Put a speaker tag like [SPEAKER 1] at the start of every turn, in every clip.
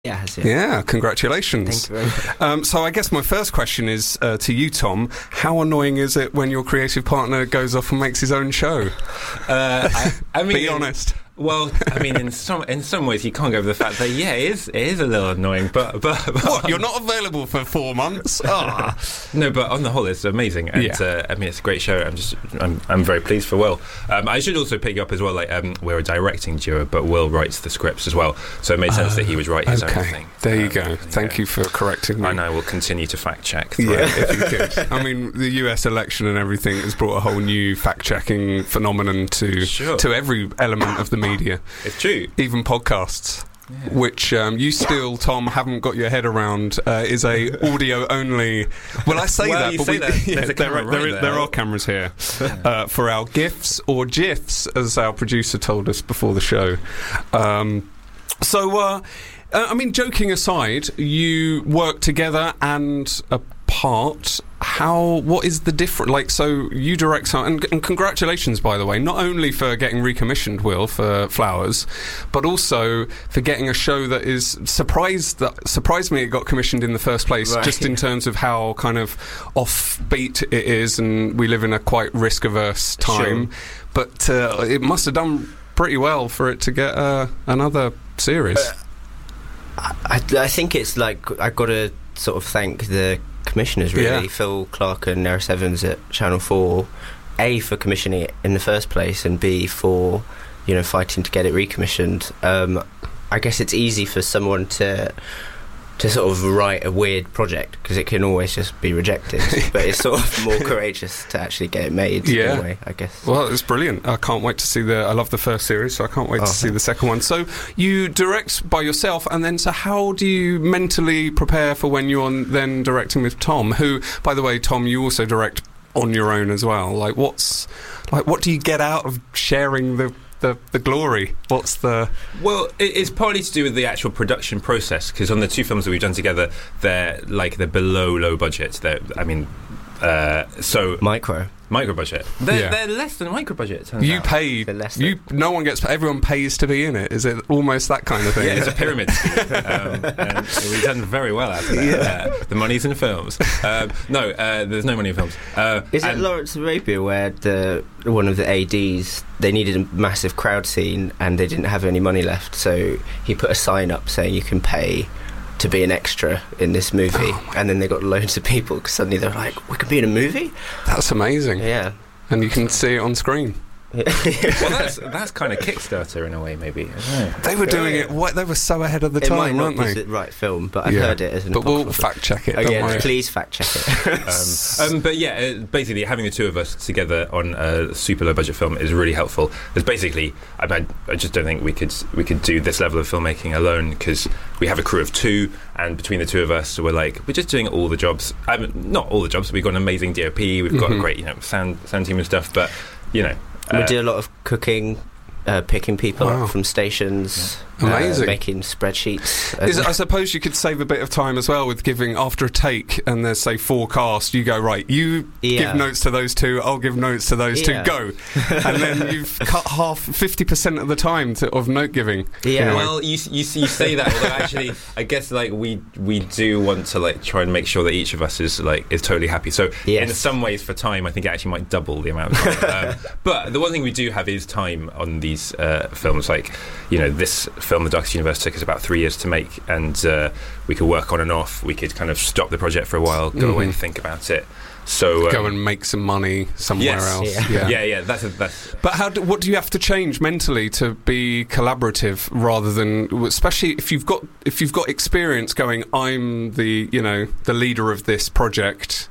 [SPEAKER 1] Yeah,
[SPEAKER 2] Yeah, congratulations.
[SPEAKER 1] Thank you very much.
[SPEAKER 2] So I guess my first question is to you, Tom. How annoying is it when your creative partner goes off and makes his own show?
[SPEAKER 3] I mean,
[SPEAKER 2] be honest.
[SPEAKER 3] Well, I mean, in some ways, you can't go over the fact that it is a little annoying. But
[SPEAKER 2] What? You're not available for 4 months? Ah.
[SPEAKER 3] No, but on the whole, it's amazing, and I mean, it's a great show. I'm very pleased for Will. I should also pick up as well. We're a directing duo, but Will writes the scripts as well, so it made sense that he would write his own thing.
[SPEAKER 2] There you go. Thank you for correcting me.
[SPEAKER 3] And I will continue to fact check.
[SPEAKER 2] If you could. I mean, the US election and everything has brought a whole new fact checking phenomenon to every element of the media.
[SPEAKER 3] It's true.
[SPEAKER 2] Even podcasts. Yeah. Which you still, Tom, haven't got your head around is a audio only. Well, I say that, but there are cameras here for our GIFs or GIFs, as our producer told us before the show. I mean, joking aside, you work together and apart. What is the difference? So you direct, and congratulations, by the way, not only for getting recommissioned, Will, for Flowers, but also for getting a show that is surprised me it got commissioned in the first place, just in terms of how kind of offbeat it is, and we live in a quite risk-averse time. Sure. But it must have done pretty well for it to get another series.
[SPEAKER 1] I think it's I've got to sort of thank the commissioners, really, Phil Clark and Neris Evans at Channel 4, A, for commissioning it in the first place, and B, for fighting to get it recommissioned. I guess it's easy for someone to sort of write a weird project, because it can always just be rejected, but it's sort of more courageous to actually get it made in a way, I guess.
[SPEAKER 2] Well, it's brilliant. I can't wait to see I love the first series, so I can't wait to see the second one. So you direct by yourself, and then so how do you mentally prepare for when you're then directing with Tom, who, by the way, Tom, you also direct on your own as well. What do you get out of sharing the glory?
[SPEAKER 3] Well, it's partly to do with the actual production process, because on the two films that we've done together, they're below low budget. Micro budget. They're less than micro budget.
[SPEAKER 2] Everyone pays to be in it. Is it almost that kind of thing?
[SPEAKER 3] Yeah, it's a pyramid scheme. And we've done very well out of that. The money's in films. There's no money in films.
[SPEAKER 1] Is it Lawrence Arabia where one of the ADs, they needed a massive crowd scene and they didn't have any money left, so he put a sign up saying you can pay to be an extra in this movie, and then they got loads of people because suddenly they're like, we could be in a movie?
[SPEAKER 2] That's amazing.
[SPEAKER 1] Yeah.
[SPEAKER 2] And you can see it on screen.
[SPEAKER 3] Well, that's kind of Kickstarter in a way, maybe.
[SPEAKER 2] They were doing it. They were so ahead of the time, weren't they?
[SPEAKER 1] It might not be the right film, but I've heard it as an.
[SPEAKER 2] But we'll fact check it.
[SPEAKER 1] Please fact check it.
[SPEAKER 3] But basically, having the two of us together on a super low budget film is really helpful. Because basically, I just don't think we could do this level of filmmaking alone, because we have a crew of two, and between the two of us, we're just doing all the jobs. Not all the jobs. We've got an amazing DOP. We've got a great sound team and stuff. But
[SPEAKER 1] we do a lot of cooking, picking people up from stations, making spreadsheets.
[SPEAKER 2] I suppose you could save a bit of time as well with giving, after a take, and there's, say, 4 cast, you go, right, you give notes to those two, I'll give notes to those two, go. And then you've cut 50% of the time of note giving.
[SPEAKER 3] Yeah, well, you say that, although actually, I guess, we do want to, try and make sure that each of us is totally happy. So, in some ways, for time, I think it actually might double the amount of time. But the one thing we do have is time on these films. This film, The Darkest Universe, took us about 3 years to make, and we could work on and off. We could kind of stop the project for a while, go away and think about it. So
[SPEAKER 2] go and make some money somewhere else.
[SPEAKER 3] Yeah. That's.
[SPEAKER 2] But what do you have to change mentally to be collaborative, rather than, especially if you've got experience going, I'm the leader of this project.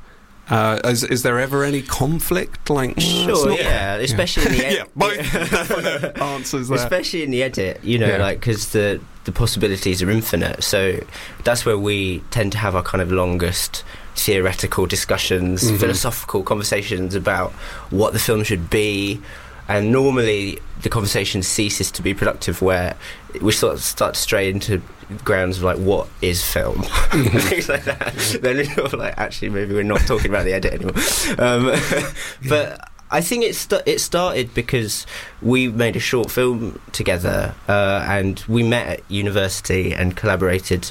[SPEAKER 2] Is there ever any conflict?
[SPEAKER 1] Sure, especially in the edit.
[SPEAKER 2] My definite answers there.
[SPEAKER 1] Especially in the edit, because the possibilities are infinite. So that's where we tend to have our kind of longest theoretical discussions, philosophical conversations about what the film should be. And normally the conversation ceases to be productive where we sort of start to stray into grounds of what is film, things like that. Then it's sort of actually maybe we're not talking about the edit anymore. But I think it started because we made a short film together, and we met at university and collaborated